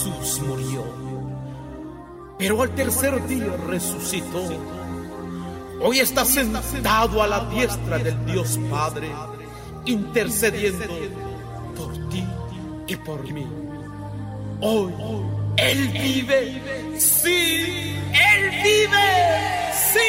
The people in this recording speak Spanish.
Jesús murió, pero al tercer día resucitó. Hoy está sentado a la diestra del Dios Padre, intercediendo por ti y por mí. Hoy Él vive, sí, Él vive, sí.